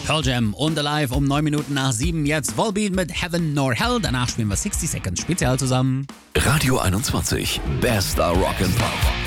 Pearl Jam und Alive um 9 Minuten nach 7. Jetzt Volbeat mit Heaven Nor Hell. Danach spielen wir 60 Seconds Spezial zusammen. Radio 21, bester Rock and Pop.